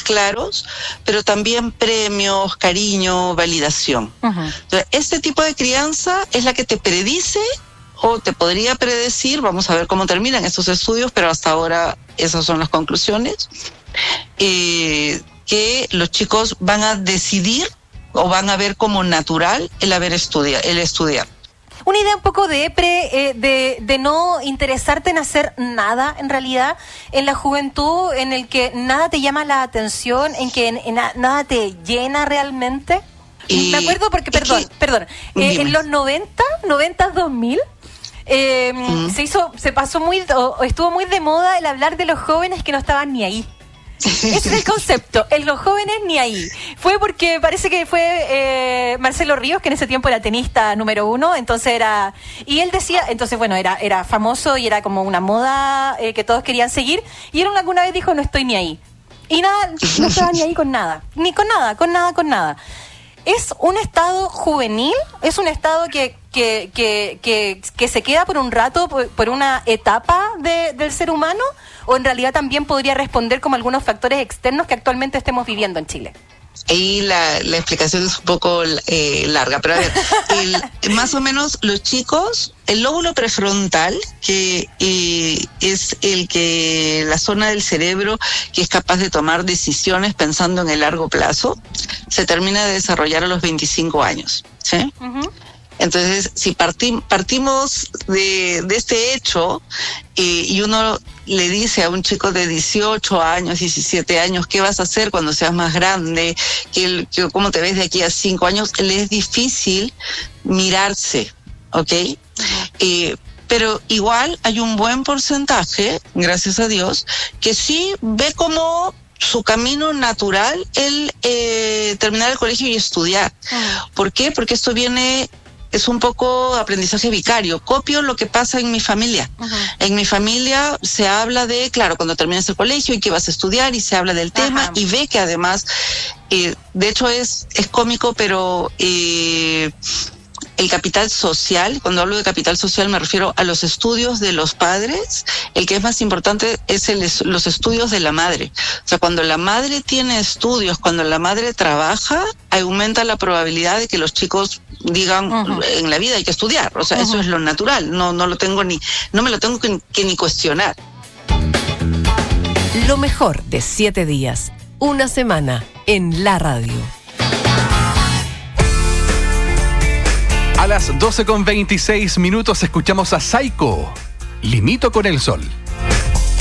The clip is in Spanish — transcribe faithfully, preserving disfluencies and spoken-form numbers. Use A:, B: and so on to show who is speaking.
A: claros, pero también premios, cariño, validación. Uh-huh. Entonces, este tipo de crianza es la que te predice o te podría predecir, vamos a ver cómo terminan estos estudios, pero hasta ahora esas son las conclusiones, eh, que los chicos van a decidir o van a ver como natural el haber estudiado, el estudiar.
B: Una idea un poco de pre, eh, de, de no interesarte en hacer nada, en realidad, en la juventud, en el que nada te llama la atención, en que en, en, nada te llena realmente. Y me acuerdo porque, perdón, que, perdón, eh, en los noventa, noventa, dos mil, eh, mm. se hizo, se pasó muy, o estuvo muy de moda el hablar de los jóvenes que no estaban ni ahí. Ese es el concepto, en los jóvenes ni ahí. Fue porque parece que fue eh, Marcelo Ríos, que en ese tiempo era tenista número uno, entonces era... Y él decía, entonces bueno, era, era famoso y era como una moda eh, que todos querían seguir, y él alguna vez dijo, no estoy ni ahí. Y nada, no estaba ni ahí con nada, ni con nada, con nada, con nada. ¿Es un estado juvenil? ¿Es un estado que, que, que, que, que se queda por un rato, por, por una etapa de, del ser humano? ¿O en realidad también podría responder como algunos factores externos que actualmente estemos viviendo en Chile?
A: Ahí la, la explicación es un poco eh, larga, pero a ver, el, más o menos los chicos, el lóbulo prefrontal, que eh, es el que la zona del cerebro que es capaz de tomar decisiones pensando en el largo plazo, se termina de desarrollar a los veinticinco años, ¿sí? Uh-huh. Entonces, si partim, partimos de, de este hecho eh, y uno le dice a un chico de dieciocho años, diecisiete años, ¿qué vas a hacer cuando seas más grande? ¿Qué, qué, ¿Cómo te ves de aquí a cinco años? Le es difícil mirarse, ¿ok? Uh-huh. Eh, pero igual hay un buen porcentaje, gracias a Dios, que sí ve como su camino natural el eh, terminar el colegio y estudiar. Uh-huh. ¿Por qué? Porque esto viene... es un poco aprendizaje vicario. Copio lo que pasa en mi familia. Uh-huh. En mi familia se habla de, claro, cuando terminas el colegio y que vas a estudiar, y se habla del tema, uh-huh. y ve que además, eh, de hecho es, es cómico, pero eh, el capital social, cuando hablo de capital social me refiero a los estudios de los padres. El que es más importante es el, los estudios de la madre. O sea, cuando la madre tiene estudios, cuando la madre trabaja, aumenta la probabilidad de que los chicos digan, uh-huh. en la vida hay que estudiar. O sea, uh-huh. eso es lo natural. No, no lo tengo ni, no me lo tengo que, que ni cuestionar.
C: Lo mejor de siete días, una semana en la radio.
D: A las doce con veintiséis minutos escuchamos a Saiko, Limito con el Sol.